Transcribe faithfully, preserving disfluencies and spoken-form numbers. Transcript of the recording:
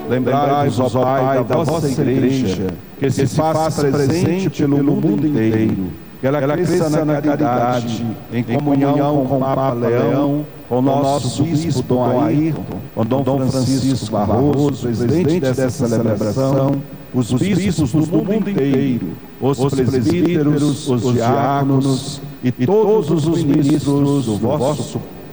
Lembrai-vos, ó Pai, da vossa Igreja, que se faz presente pelo mundo inteiro, que ela cresça na caridade, em comunhão com o Papa Leão, com o nosso Bispo Dom Ayrton, com Dom Francisco Barroso, presidente dessa celebração, os bispos do mundo inteiro, os presbíteros, os diáconos e todos os ministros do vosso